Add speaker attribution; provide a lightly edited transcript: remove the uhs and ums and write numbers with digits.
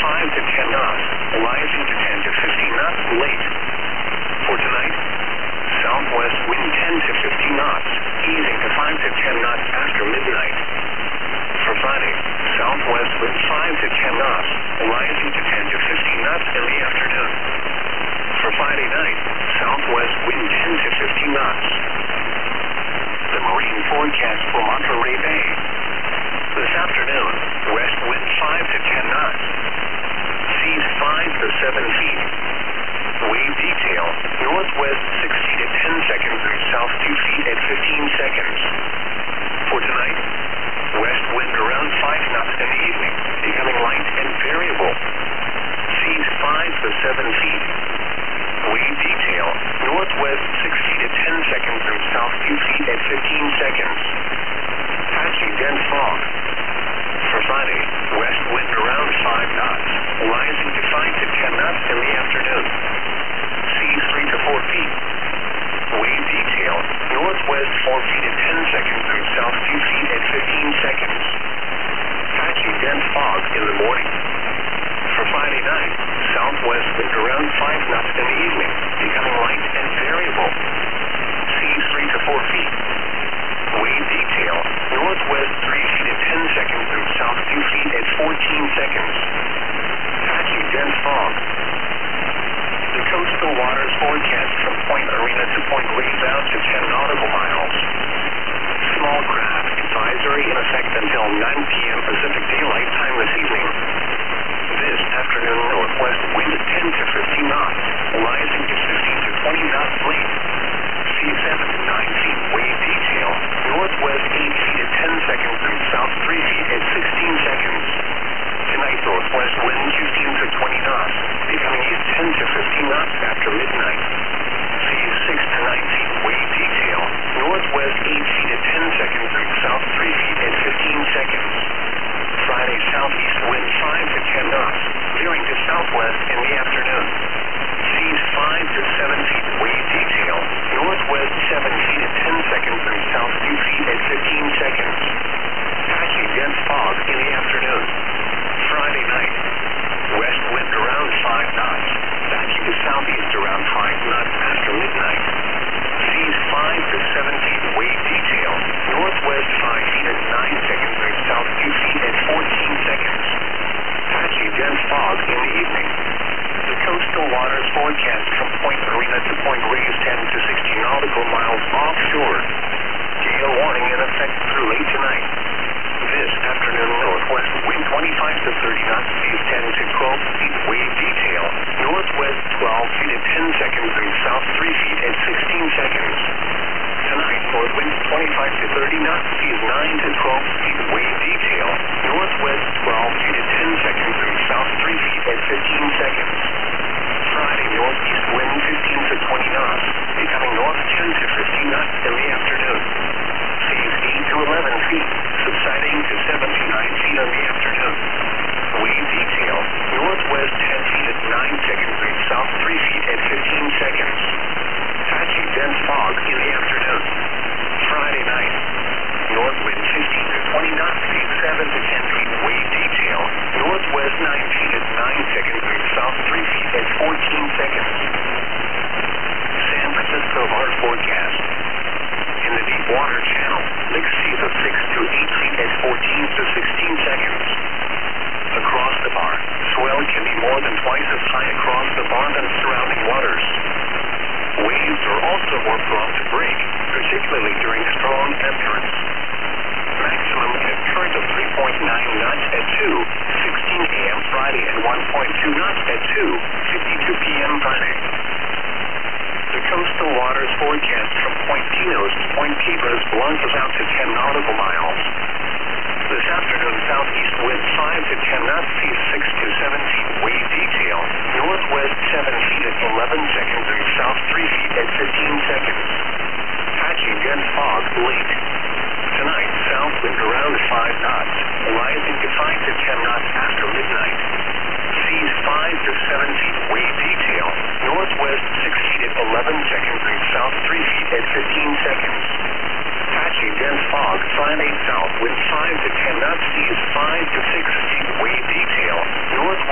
Speaker 1: 5 to 10 knots, rising to 10 to 15 knots late. For tonight, southwest wind 10 to 15 knots, easing to 5 to 10 knots after midnight. For Friday, southwest wind 5 to 10 knots, rising to 10 to 15 knots in the afternoon. For Friday night, southwest wind 10 to 15 knots. The marine forecast for Monterey Bay. This afternoon, west wind 5 to 10 knots. Seas 5 to 7 feet. Wave detail, northwest 60 to 10 seconds and south 2 feet at 15 seconds. For tonight, west wind around 5 knots in the evening, becoming light and variable. Seas 5 to 7 feet. Wave detail, northwest 60 to 10 seconds and south 2 feet at 15 seconds. Patchy dense fog. For Friday, west wind around 5 knots, rising to 5 to 10 knots in the afternoon. Seas 3 to 4 feet. Wave detail, northwest 4 feet at 10 seconds and south 2 feet at 15 seconds. Patchy dense fog in the morning. For Friday night, southwest wind around 5 knots in the evening, becoming light and variable. Seas 3 to 4 feet. Wave detail, northwest 3 feet at 10 seconds and south 2 feet at 14 seconds. Patchy dense fog. The coastal waters forecast from Point Arena to Point Reyes out to 10 nautical miles. Small craft advisory in effect until 9 p.m. Pacific Daylight Time this evening. This afternoon, northwest wind 10 to 15 knots, rising to 15 to 20 knots late. Sea 7 to 9 feet wave detail, northwest 8 feet at 10 seconds and south 3 feet at 16 seconds. Tonight, northwest wind 15 to 20 knots, becoming east 10 to 15 knots after midnight. Sea 6 to 9 feet wave detail, northwest 8 feet at 10 seconds and south 3 feet at 15 seconds. Friday, southeast wind 5 to 10 knots, veering to southwest in the afternoon. Seas 5 to 7 feet wave detail, northwest 7 feet at 10 seconds and south 2 feet at 15 seconds. Patchy dense fog in the afternoon. Friday night, west wind around 5 knots, backing to southeast around 5 knots after midnight. Seas 5 to 7 feet wave detail, northwest 5 feet at 9 seconds and south 2 feet at 14 seconds. Patchy dense fog in the evening. The coastal waters forecast from Point Arena to Point Reyes 10 to 60 nautical miles offshore. Gale warning in effect through late tonight. This afternoon, northwest wind 25 to 30 knots, seas 10 to 12 feet wave detail, northwest 12 feet at 10 seconds and south 3 feet at 16 seconds. Tonight, north wind 25 to 30 knots, seas 9 to 12 feet wave detail, northwest 12 feet at 10 seconds and south 3 feet at 15 seconds. Friday, northeast wind 15 to 20 knots, becoming north 10 to 15 knots in the afternoon. Seas 8 to 11 feet, subsiding to 7 to 9 feet in the afternoon. Wave detail, northwest 10 feet at 9 seconds and south 3 feet at 15 seconds. Patchy dense fog in the afternoon. Friday night, north wind 15 to 20 knots, seas 7 to 10 feet wave detail, northwest 9 feet at 9 seconds and south 3 feet at 14 seconds. San Francisco hard forecast. In the deep water channel, mixed seas of 6 to 8 feet at 14 to 16 seconds. Across the bar, swell can be more than twice as high across the bar than surrounding waters. Waves are also more prone to break, particularly during strong ebb currents. Maximum ebb current of 3.9 knots at 2:16 a.m. Friday and 1.2 knots at 2:52 p.m. Friday. The coastal waters forecast from Point Pinos to Point Cabras launches out to 10 nautical miles. This afternoon, southeast wind 5 to 10 knots, seas 6 to 7 feet wave detail, northwest 7 feet at 11 seconds and south 3 feet at 15 seconds. Patchy dense fog late. Tonight, south wind around 5 knots, rising to 5 to 10 knots after midnight. Seas 5 to 7 feet wave detail, northwest 6 feet at 11 seconds and south 3 feet at 15 seconds. Patchy dense fog, Friday south wind 5 to 10 knots, seas 5 to 6 feet wave detail, northwest